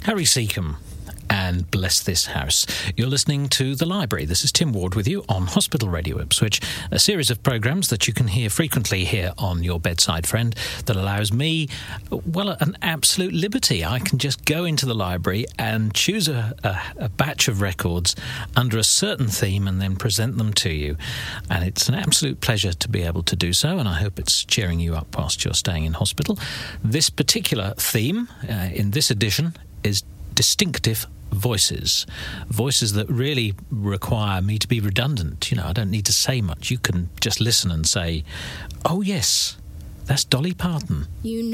Harry Seacombe and Bless This House. You're listening to The Library. This is Tim Ward with you on Hospital Radio Ipswich, a series of programmes that you can hear frequently here on your bedside friend that allows me, well, an absolute liberty. I can just go into the library and choose a batch of records under a certain theme and then present them to you. And it's an absolute pleasure to be able to do so, and I hope it's cheering you up whilst you're staying in hospital. This particular theme in this edition is distinctive voices that really require me to be redundant. You know, I don't need to say much. You can just listen and say, oh yes, that's Dolly Parton. You